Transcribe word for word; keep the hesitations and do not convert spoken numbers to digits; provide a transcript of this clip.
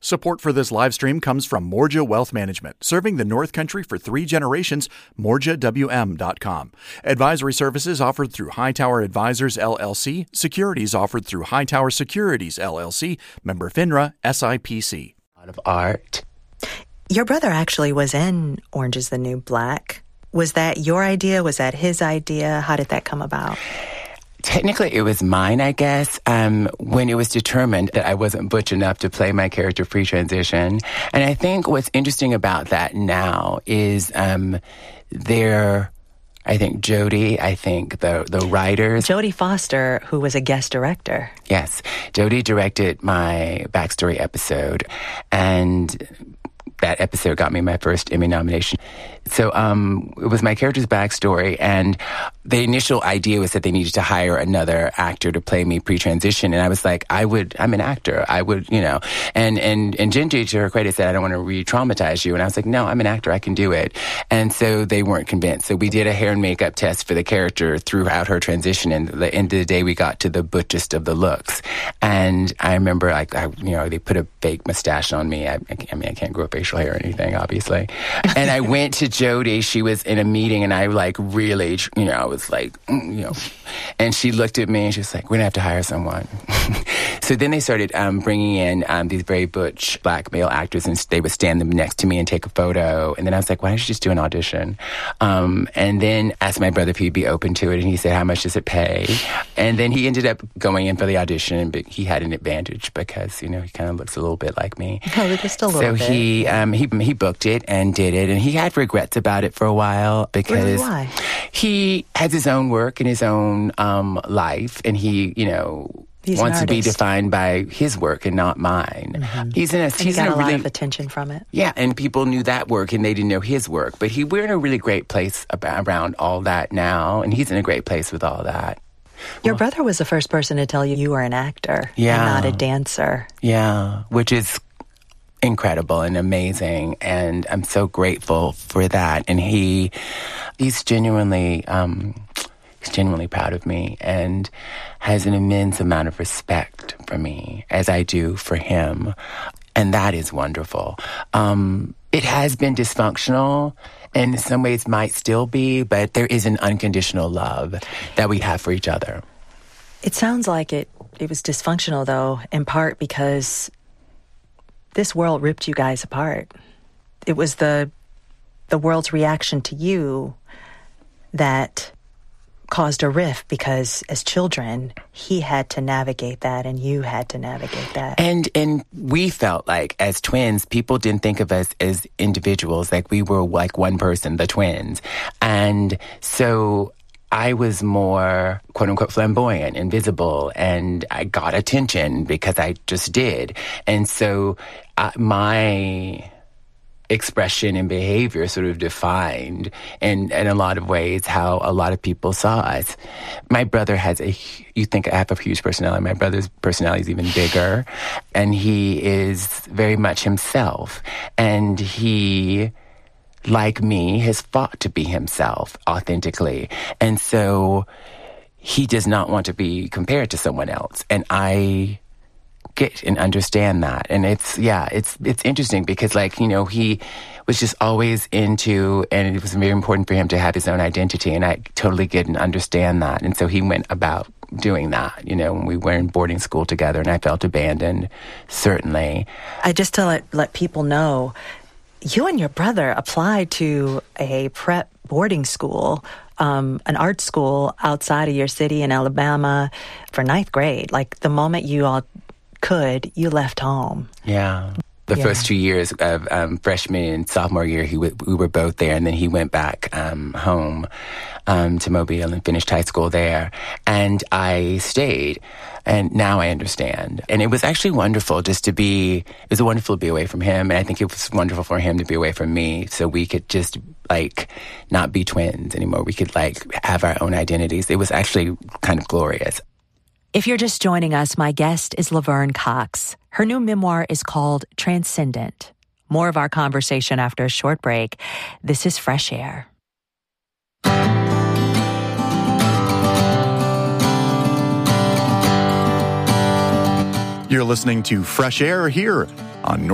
Support for this live stream comes from Morja Wealth Management, serving the North Country for three generations, morja w m dot com. Advisory services offered through Hightower Advisors, L L C. Securities offered through Hightower Securities, L L C. Member FINRA, S I P C. Of art. Your brother actually was in Orange is the New Black. Was that your idea? Was that his idea? How did that come about? Technically, it was mine, I guess, um, when it was determined that I wasn't butch enough to play my character pre-transition. And I think what's interesting about that now is um, there, I think Jodie, I think the the writers. Jodie Foster, who was a guest director. Yes. Jodie directed my backstory episode, and that episode got me my first Emmy nomination. So um, it was my character's backstory, and the initial idea was that they needed to hire another actor to play me pre-transition, and I was like, I would, I'm an actor, I would, you know, and and and Gingy, to her credit, said, I don't want to re-traumatize you, and I was like, no, I'm an actor, I can do it, and so they weren't convinced. So we did a hair and makeup test for the character throughout her transition, and at the end of the day, we got to the butchest of the looks, and I remember, like, I, you know, they put a fake mustache on me. I, I mean, I can't grow facial hair or anything, obviously, and I went to Jodie. She was in a meeting, and I like really, you know, I was like, mm, you know, and she looked at me and she was like, "We're gonna have to hire someone." So then they started um, bringing in um, these very butch black male actors, and they would stand them next to me and take a photo. And then I was like, "Why don't you just do an audition?" Um, and then asked my brother if he'd be open to it, and he said, "How much does it pay?" And then he ended up going in for the audition, but he had an advantage because, you know, he kind of looks a little bit like me. Oh, just a little so bit. So he um, he he booked it and did it, and he had regrets about it for a while because really? Why? He has his own work and his own um, life, and he, you know, he's wants to be defined by his work and not mine. Mm-hmm. He's in a and he's he got in a, a really, lot of attention from it. Yeah, and people knew that work and they didn't know his work. But he we're in a really great place about, around all that now, and he's in a great place with all that. Your well, brother was the first person to tell you you were an actor yeah, and not a dancer. Yeah, which is incredible and amazing, and I'm so grateful for that. And he he's genuinely um he's genuinely proud of me and has an immense amount of respect for me, as I do for him, and that is wonderful. Um it has been dysfunctional, and in some ways might still be, but there is an unconditional love that we have for each other. It sounds like it it was dysfunctional, though, in part because this world ripped you guys apart. It was the the world's reaction to you that caused a rift, because as children, he had to navigate that and you had to navigate that. And and we felt like, as twins, people didn't think of us as individuals, like we were like one person, the twins. And so I was more, quote unquote, flamboyant and visible, and I got attention because I just did. And so uh, my expression and behavior sort of defined in, in a lot of ways how a lot of people saw us. My brother has a, you think I have a huge personality. My brother's personality is even bigger, and he is very much himself. And he, like me, has fought to be himself authentically. And so he does not want to be compared to someone else. And I get and understand that. And it's, yeah, it's it's interesting because, like, you know, he was just always into, and it was very important for him to have his own identity. And I totally get and understand that. And so he went about doing that, you know, when we were in boarding school together, and I felt abandoned, certainly. I just to let, let people know, you and your brother applied to a prep boarding school, um, an art school outside of your city in Alabama for ninth grade. Like, the moment you all could, you left home. Yeah. The yeah. first two years of um, freshman and sophomore year, he w- we were both there, and then he went back um, home um, to Mobile and finished high school there. And I stayed, and now I understand. And it was actually wonderful just to be, it was wonderful to be away from him, and I think it was wonderful for him to be away from me, so we could just, like, not be twins anymore. We could, like, have our own identities. It was actually kind of glorious. If you're just joining us, my guest is Laverne Cox. Her new memoir is called Transcendent. More of our conversation after a short break. This is Fresh Air. You're listening to Fresh Air here on